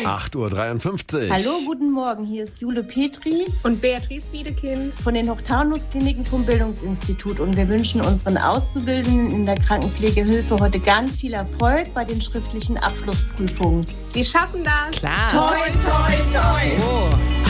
8:53 Uhr. Hallo, guten Morgen. Hier ist Jule Petri und Beatrice Wiedekind von den Hochtaunus-Kliniken vom Bildungsinstitut. Und wir wünschen unseren Auszubildenden in der Krankenpflegehilfe heute ganz viel Erfolg bei den schriftlichen Abschlussprüfungen. Sie schaffen das. Klar. Toi, toi, toi. So.